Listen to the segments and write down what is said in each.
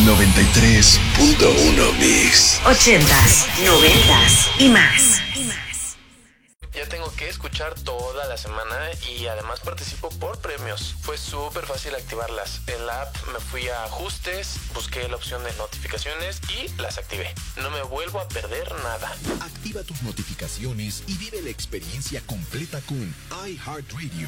93.1 Mix. 80s, 90s y más. Ya tengo que escuchar toda la semana y además participo por premios. Fue súper fácil activarlas. En la app me fui a ajustes, busqué la opción de notificaciones y las activé. No me vuelvo a perder nada. Activa tus notificaciones y vive la experiencia completa con iHeartRadio.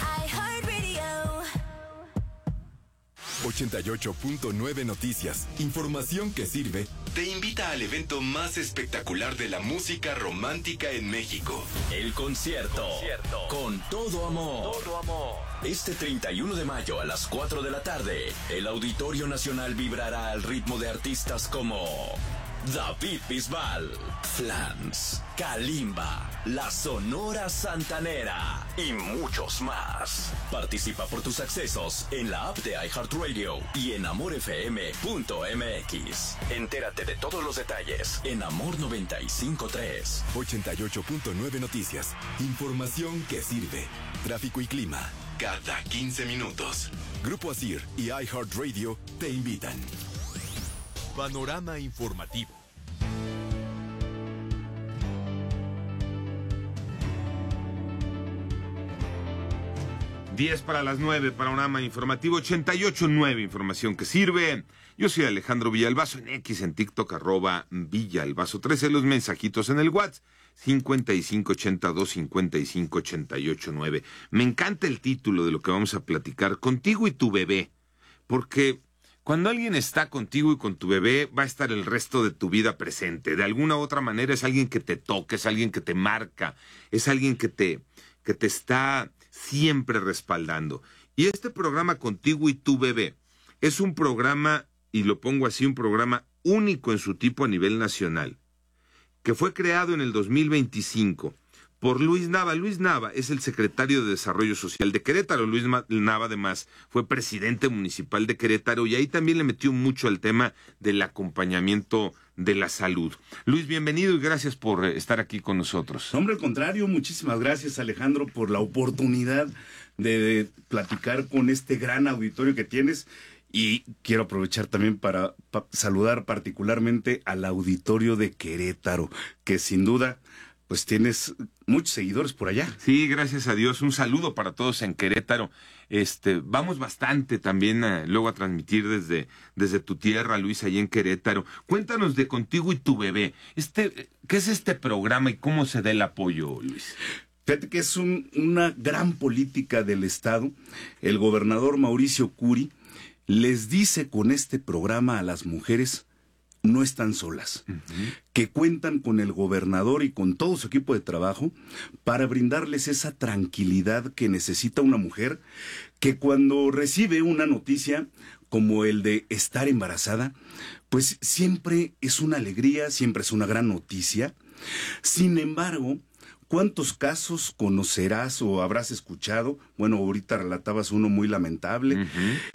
88.9 Noticias. Información que sirve. Te invita al evento más espectacular de la música romántica en México. El concierto. Con todo amor. Este 31 de mayo a las 4 de la tarde, el Auditorio Nacional vibrará al ritmo de artistas como David Bisbal, Flans, Kalimba, La Sonora Santanera y muchos más. Participa por tus accesos en la app de iHeartRadio y en amorfm.mx. Entérate de todos los detalles en Amor 95.3. 88.9 Noticias. Información que sirve. Tráfico y clima cada 15 minutos. Grupo Asir y iHeartRadio te invitan. Panorama informativo. 10 para las 9, panorama informativo 88.9, información que sirve. Yo soy Alejandro Villalbazo, en X, en TikTok, @Villalbazo13, los mensajitos en el WhatsApp, 5582-5588.9. Me encanta el título de lo que vamos a platicar, Contigo y tu bebé, porque cuando alguien está contigo y con tu bebé, va a estar el resto de tu vida presente. De alguna u otra manera es alguien que te toca, es alguien que te marca, es alguien que te está siempre respaldando. Y este programa Contigo y tu bebé es un programa, y lo pongo así, un programa único en su tipo a nivel nacional, que fue creado en el 2025 por Luis Nava. Luis Nava es el secretario de Desarrollo Social de Querétaro. Luis Nava, además, fue presidente municipal de Querétaro y ahí también le metió mucho al tema del acompañamiento de la salud. Luis, bienvenido y gracias por estar aquí con nosotros. Hombre, al contrario, muchísimas gracias, Alejandro, por la oportunidad de platicar con este gran auditorio que tienes. Y quiero aprovechar también para saludar particularmente al auditorio de Querétaro, que sin duda pues tienes muchos seguidores por allá. Sí, gracias a Dios. Un saludo para todos en Querétaro. Vamos bastante también luego a transmitir desde tu tierra, Luis, allí en Querétaro. Cuéntanos de Contigo y tu bebé. ¿Qué es este programa y cómo se da el apoyo, Luis? Fíjate que es una gran política del Estado. El gobernador Mauricio Curi les dice con este programa a las mujeres: no están solas, que cuentan con el gobernador y con todo su equipo de trabajo para brindarles esa tranquilidad que necesita una mujer, que cuando recibe una noticia como el de estar embarazada, pues siempre es una alegría, siempre es una gran noticia. Sin embargo, ¿cuántos casos conocerás o habrás escuchado? Bueno, ahorita relatabas uno muy lamentable,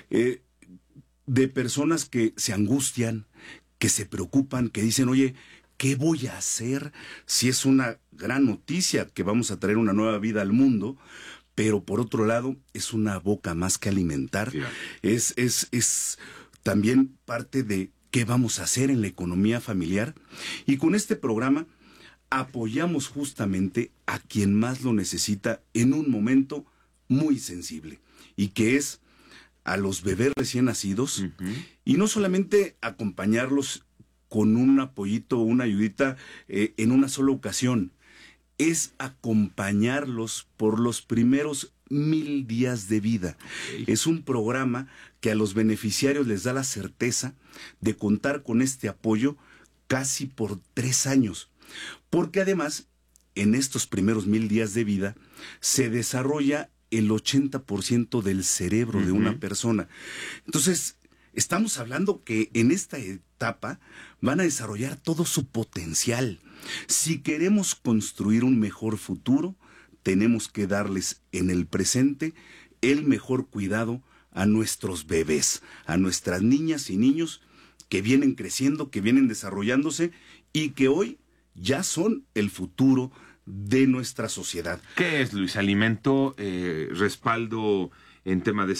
de personas que se angustian, que se preocupan, que dicen: oye, ¿qué voy a hacer si es una gran noticia que vamos a traer una nueva vida al mundo? Pero por otro lado, es una boca más que alimentar. Sí. Es también parte de qué vamos a hacer en la economía familiar. Y con este programa apoyamos justamente a quien más lo necesita en un momento muy sensible, y que es a los bebés recién nacidos, y no solamente acompañarlos con un apoyito o una ayudita en una sola ocasión, es acompañarlos por los primeros 1000 días de vida. Okay. Es un programa que a los beneficiarios les da la certeza de contar con este apoyo casi por 3 años, porque además en estos primeros 1000 días de vida se desarrolla el 80% del cerebro de una persona. Entonces, estamos hablando que en esta etapa van a desarrollar todo su potencial. Si queremos construir un mejor futuro, tenemos que darles en el presente el mejor cuidado a nuestros bebés, a nuestras niñas y niños que vienen creciendo, que vienen desarrollándose y que hoy ya son el futuro de nuestra sociedad. ¿Qué es, Luis? ¿Alimento, respaldo en tema de